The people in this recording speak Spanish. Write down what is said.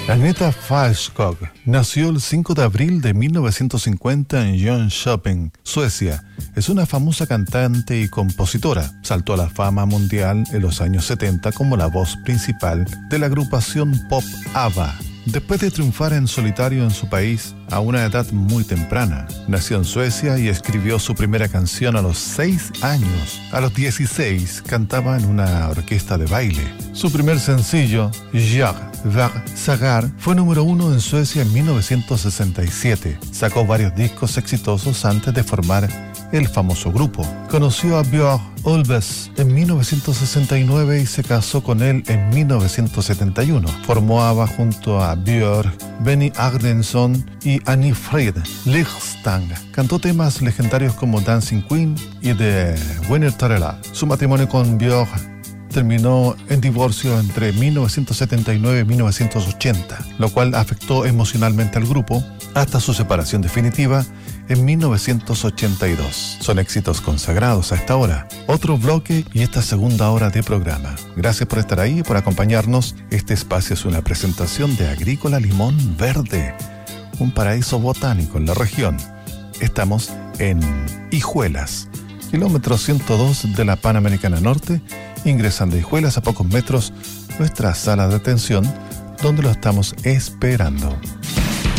Agneta Fältskog nació el 5 de abril de 1950 en Jönköping, Suecia. Es una famosa cantante y compositora. Saltó a la fama mundial en los años 70 como la voz principal de la agrupación pop ABBA. Después de triunfar en solitario en su país a una edad muy temprana, nació en Suecia y escribió su primera canción a los 6 años. A los 16 cantaba en una orquesta de baile. Su primer sencillo, Jag var Sagar, fue número 1 en Suecia en 1967. Sacó varios discos exitosos antes de formar el famoso grupo. Conoció a Björn Ulvaeus en 1969 y se casó con él en 1971. Formó ABBA junto a Björn, Benny Agdensson y Annie Frid Lichstang. Cantó temas legendarios como Dancing Queen y The Winner Tarela. Su matrimonio con Björn terminó en divorcio entre 1979 y 1980, lo cual afectó emocionalmente al grupo hasta su separación definitiva en 1982. Son éxitos consagrados a esta hora. Otro bloque y esta segunda hora de programa. Gracias por estar ahí y por acompañarnos. Este espacio es una presentación de Agrícola Limón Verde, un paraíso botánico en la región. Estamos en Hijuelas, kilómetro 102 de la Panamericana Norte, ingresando a Hijuelas a pocos metros nuestra sala de atención, donde lo estamos esperando.